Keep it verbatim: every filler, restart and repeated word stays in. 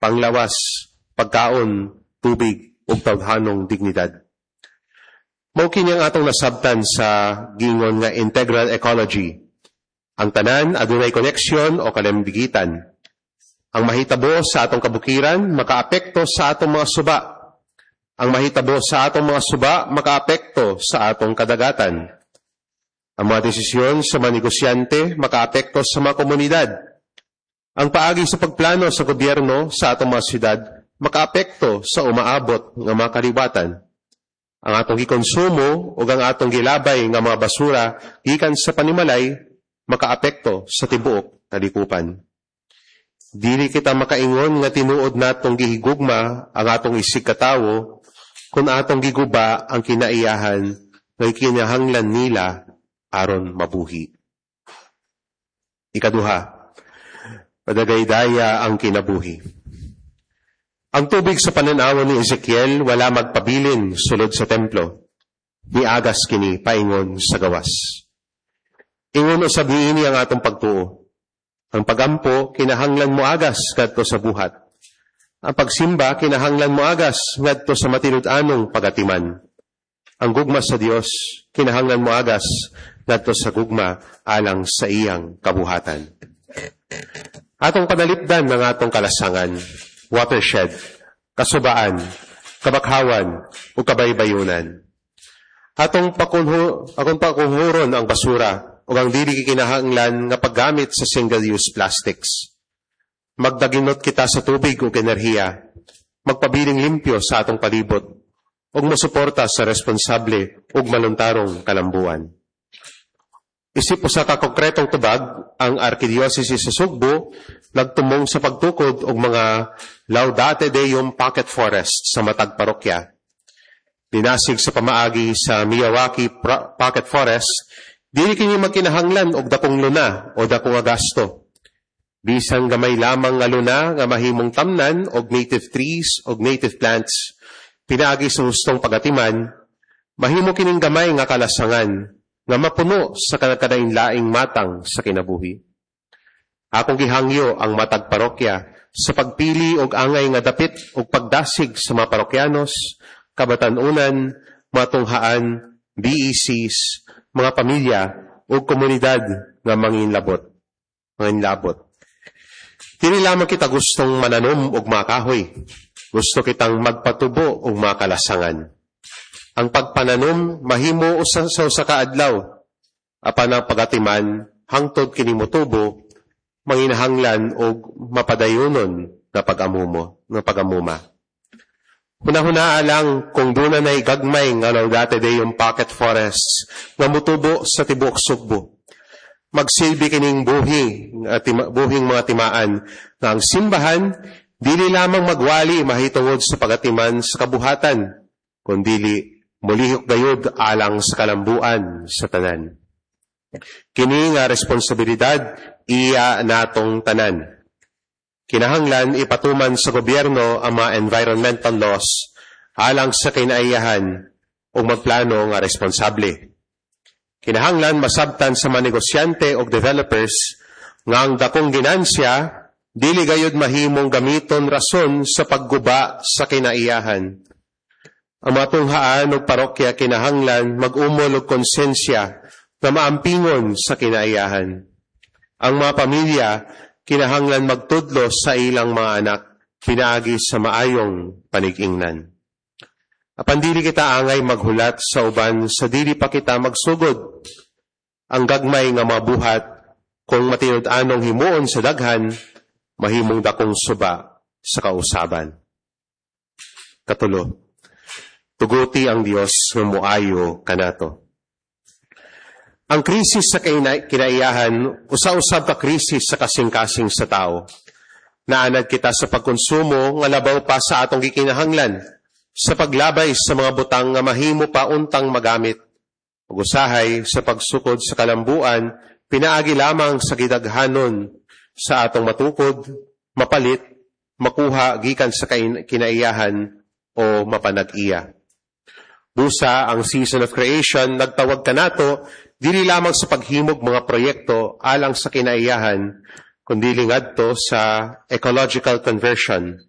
panglawas, pagkaon, tubig, ug tawhanong dignidad. Mao kini ang atong nasabtan sa gingon nga integral ecology. Ang tanan adunay koneksyon o kalambigitan. Ang mahitabo sa atong kabukiran makaapekto sa atong mga suba. Ang mahitabo sa atong mga suba makaapekto sa atong kadagatan. Ang mga desisyon sa mga negosyante makaapekto sa mga komunidad. Ang paagi sa pagplano sa gobyerno sa atong mga syudad makaapekto sa umaabot nga mga kalibatan. Ang atong gikonsumo o ang atong gilabay nga mga basura gikan sa panimalay makaapekto sa tibuok kalikupan. Dili kita makaingon nga tinuod natong gihigugma ang atong isig katawo kung atong giguba ang kinaiyahan nga kinahanglan nila aron mabuhi. Ikaduha, padagaydaya ang kinabuhi. Ang tubig sa pananaw ni Ezekiel wala magpabilin sulod sa templo. Niagas kini paingon sa gawas. Ingon usab niini ang atong pagtuo. Ang pagampo kinahanglan mo agas ngadto sa buhat. Ang pagsimba kinahanglan mo agas ngadto sa matinud-anong pagatiman. Ang gugma sa Dios kinahanglan mo agas ngadto sa gugma alang sa iyang kabuhatan. Atong panalipdan ng atong kalasangan, watershed, kasubaan, kabakhawan, o kabaybayunan. Atong pakunho, atong pakunhuron ang basura o ang dili kinahanglan nga paggamit sa single-use plastics. Magdaginot kita sa tubig o enerhiya, magpabiling limpyo sa atong palibot, o mosuporta sa responsable o maluntarong kalambuan. Isip sa kakongkretong tubag, ang Arkidiocese sa Sugbo nagtumong sa pagtukod og mga Laudate Deum pocket forest sa matag parokya. Dinasig sa pamaagi sa Miyawaki Pocket Forest, dili kini magkinahanglan og dakong luna o dakong agasto. Bisan gamay lamang nga luna nga mahimong tamnan og native trees og native plants, pinaagi sa hustong pagatiman, mahimo kining gamay nga kalasangan nga mapuno sa kanakadain-laing matang sa kinabuhi. Akong gihangyo ang matag parokya sa pagpili og angay nga dapit og pagdasig sa mga parokyanos, kabatanunan, mga tunghaan, B E Cs, mga pamilya o komunidad nga manginlabot. Manginlabot. Dili lamang kita gustong mananom og mga kahoy. Gusto kitang magpatubo og mga kalasangan. Ang pagpananom mahimo usa sa usa ka adlaw. Apan ang pagatiman hangtod kini motubo, manginahanglan og mapadayonon nga pag-amumo, nga pag-amuma. Hunahuna lang kung doon na gagmay nga Laudate Deum pocket forests nga mutubo sa tibuok Sugbo. Magsilbi kining buhi, buhing mga timaan nga ang simbahan dili lamang magwali mahitungod sa pagatiman sa kabuhatan, kundili mulihok gayud alang sa kalambuan sa tanan. Kini nga responsibilidad iya natong tanan. Kinahanglan ipatuman sa gobyerno ang mga environmental laws alang sa kinaiyahan o magplano nga responsable. Kinahanglan masabtan sa mga negosyante o developers nga ang dakong ginansya dili gayud mahimong gamiton rason sa pagguba sa kinaiyahan. Ang mga tunghaan o parokya kinahanglan mag-umol og konsensya na maampingon sa kinaiyahan. Ang mga pamilya kinahanglan magtudlo sa ilang mga anak, pinaagi sa maayong panig-ingnan. Apan dili kita angay maghulat sa uban sa dili pa kita magsugod. Ang gagmay nga mabuhat, kung matinud-anong himuon sa daghan, mahimong dakong suba sa kausaban. Katulo, tuguti ang Dios nga muayo kanato. Ang krisis sa kinaiyahan, usa-usab ka krisis sa kasing-kasing sa tao. Naanad kita sa pagkonsumo nga labaw pa sa atong gikinahanglan, sa paglabay sa mga butang nga mahimo pa untang magamit, ug usahay sa pagsukod sa kalambuan, pinaagi lamang sa gidaghanon sa atong matukod, mapalit, makuha gikan sa kinaiyahan o mapanag-iya. Busa ang season of creation nagtawag kanato dili lamang sa paghimog mga proyekto alang sa kinaiyahan, kundi ngadto sa ecological conversion